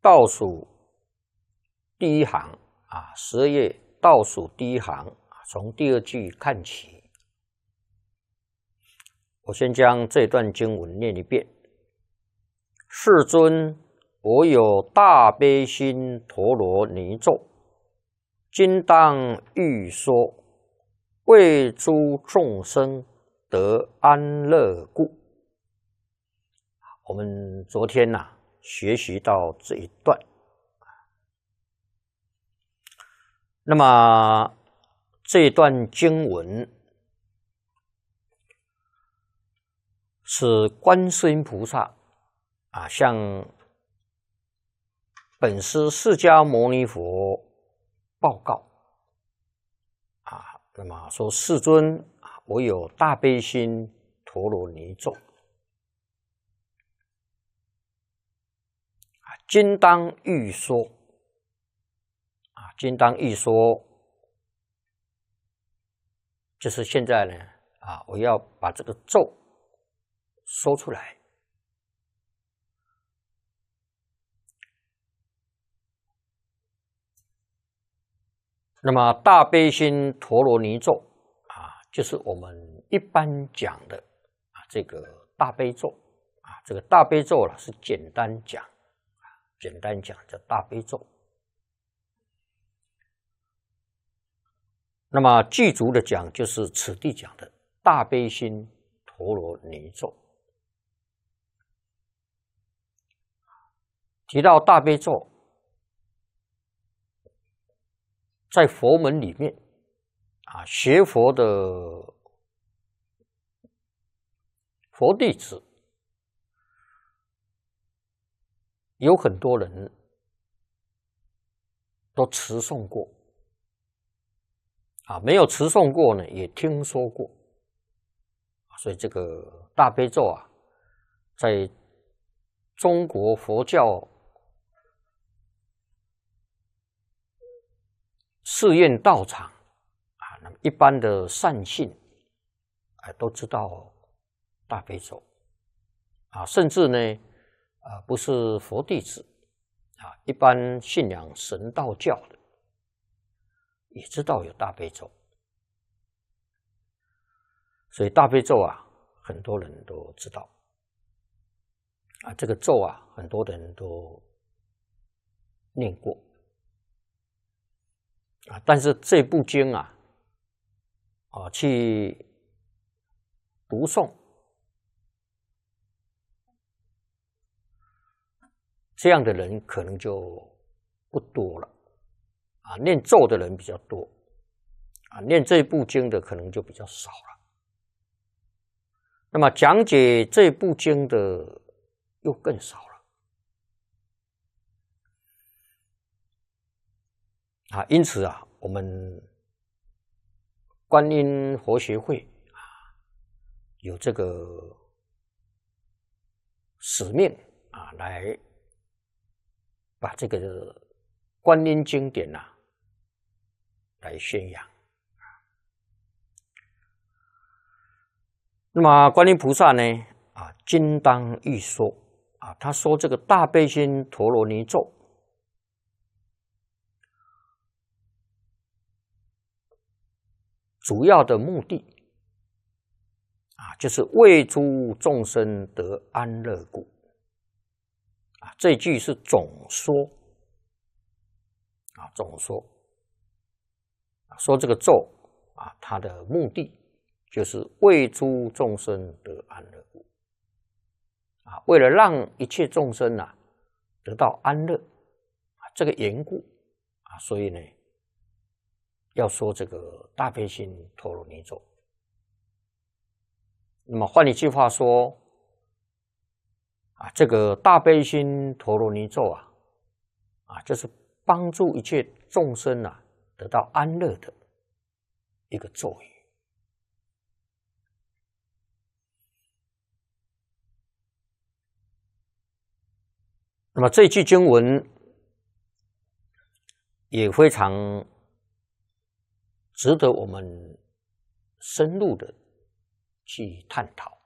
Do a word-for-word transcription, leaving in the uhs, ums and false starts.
倒数第一行啊，十二页倒数第一行，从第二句看起。我先将这段经文念一遍：世尊，我有大悲心陀罗尼咒，今当欲说，为诸众生得安乐故。我们昨天呐、啊、学习到这一段，那么这一段经文是观世音菩萨啊向本师释迦牟尼佛报告啊，那么说世尊，我有大悲心陀罗尼咒。今当欲说啊，今当欲说，就是现在呢啊，我要把这个咒说出来。那么大悲心陀罗尼咒啊，就是我们一般讲的啊这个大悲咒啊，这个大悲咒了是简单讲。简单讲叫大悲咒，那么具足的讲就是此地讲的大悲心陀罗尼咒。提到大悲咒，在佛门里面啊，学佛的佛弟子有很多人都持诵过啊，没有持诵过呢，也听说过。所以这个大悲咒啊，在中国佛教寺院道场啊，那么一般的善信啊都知道大悲咒啊，甚至呢。啊，不是佛弟子啊，一般信仰神道教的也知道有大悲咒，所以大悲咒啊，很多人都知道啊，这个咒啊，很多人都念过啊，但是这部经啊，啊，去读诵。这样的人可能就不多了啊，念咒的人比较多啊，念这部经的可能就比较少了。那么讲解这部经的又更少了啊，因此啊，我们观音佛学会啊有这个使命啊，来把这个观音经典呐、啊、来宣扬。那么观音菩萨呢啊，今当欲说啊，他说这个大悲心陀罗尼咒，主要的目的啊，就是为诸众生得安乐故。啊，这句是总说啊，总说说这个咒啊，它的目的就是为诸众生得安乐故啊，为了让一切众生啊得到安乐啊，这个缘故啊，所以呢，要说这个大悲心陀罗尼咒。那么换一句话说。啊，这个大悲心陀罗尼咒啊，啊，就是帮助一切众生啊得到安乐的一个咒语。那么这句经文也非常值得我们深入的去探讨。